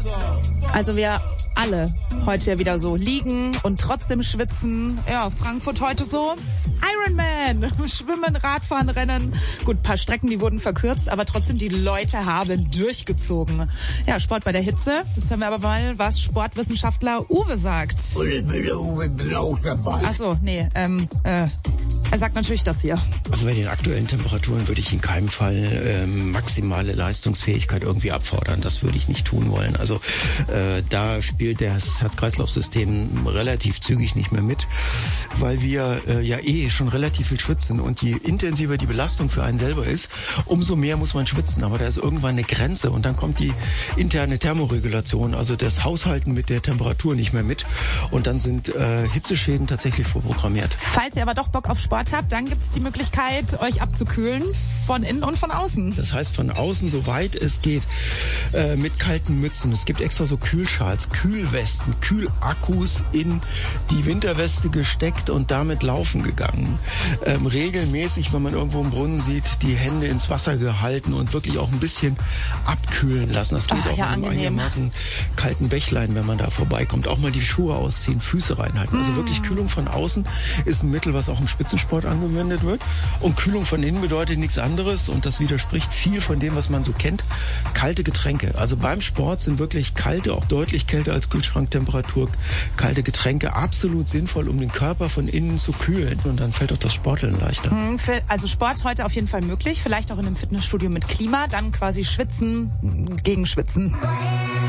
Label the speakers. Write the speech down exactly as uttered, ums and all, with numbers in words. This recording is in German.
Speaker 1: Also wir alle heute wieder so liegen und trotzdem schwitzen. Ja, Frankfurt heute so Ironman, Schwimmen, Radfahren, Rennen. Gut, ein paar Strecken, die wurden verkürzt, aber trotzdem die Leute haben durchgezogen. Ja, Sport bei der Hitze. Jetzt hören wir aber mal, was Sportwissenschaftler Uwe sagt. Ach so, nee, ähm, äh, er sagt natürlich das hier.
Speaker 2: Also bei den aktuellen Temperaturen würde ich in keinem Fall ähm, maximale Leistungsfähigkeit irgendwie abfordern. Das würde ich nicht tun wollen. Also äh, da spielt das Herz-Kreislauf-System relativ zügig nicht mehr mit, weil wir äh, ja eh schon relativ viel schwitzen und je intensiver die Belastung für einen selber ist, umso mehr muss man schwitzen. Aber da ist irgendwann eine Grenze und dann kommt die interne Thermoregulation, also das Haushalten mit der Temperatur nicht mehr mit und dann sind äh, Hitzeschäden tatsächlich vorprogrammiert.
Speaker 1: Falls ihr aber doch Bock auf Sport habt, dann gibt es die Möglichkeit, euch abzukühlen von innen und von außen.
Speaker 2: Das heißt von außen, soweit es geht, äh, mit kalten Mützen. Es gibt extra so Kühlschals, Kühlwesten, Kühlakkus in die Winterweste gesteckt und damit laufen gegangen. Ähm, regelmäßig, wenn man irgendwo einen Brunnen sieht, die Hände ins Wasser gehalten und wirklich auch ein bisschen abkühlen lassen. Das tut
Speaker 1: Ach,
Speaker 2: auch
Speaker 1: ja,
Speaker 2: in einem
Speaker 1: angenehm.
Speaker 2: einigermaßen kalten Bächlein, wenn man da vorbeikommt. Auch mal die Schuhe ausziehen, Füße reinhalten. Also wirklich Kühlung von außen ist ein Mittel, was auch im Spitzensport angewendet wird. Und Kühlung von innen bedeutet nichts anderes und das widerspricht viel von dem, was man so kennt. Kalte Getränke. Also beim Sport sind wirklich kalte, auch deutlich kälter als Kühlschranktemperatur, kalte Getränke absolut sinnvoll, um den Körper von innen zu kühlen. Und dann fällt auch das Sporteln leichter.
Speaker 1: Hm, für, also Sport heute auf jeden Fall möglich. Vielleicht auch in einem Fitnessstudio mit Klima. Dann quasi schwitzen gegen Schwitzen.